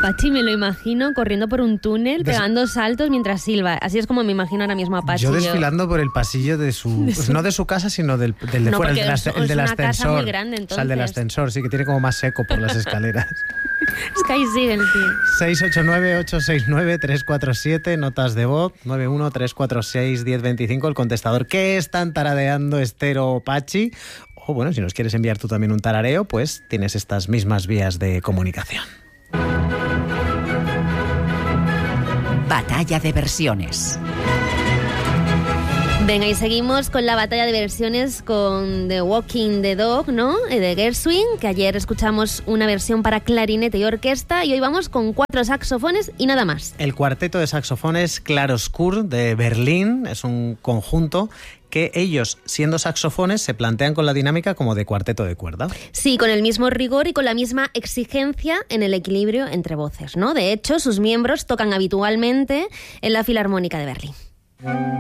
Pachi me lo imagino corriendo por un túnel, pegando saltos mientras silba. Así es como me imagino ahora mismo a Pachi. Yo desfilando por el pasillo de su... no de su casa, sino del de fuera, el del ascensor. Casa muy grande, entonces. O sea, el del ascensor, sí, que tiene como más seco por las escaleras. Es que ahí sigue el tío. 689-869-347, notas de voz, 91-346-1025, el contestador. ¿Qué están tarareando Esther o Pachi? O bueno, si nos quieres enviar tú también un tarareo, pues tienes estas mismas vías de comunicación. Batalla de versiones. Venga, y seguimos con la batalla de versiones con The Walking the Dog, ¿no? De Gershwin, que ayer escuchamos una versión para clarinete y orquesta, y hoy vamos con 4 saxofones y nada más. El cuarteto de saxofones Claroscur de Berlín es un conjunto que ellos, siendo saxofones, se plantean con la dinámica como de cuarteto de cuerda. Sí, con el mismo rigor y con la misma exigencia en el equilibrio entre voces, ¿no? De hecho, sus miembros tocan habitualmente en la Filarmónica de Berlín.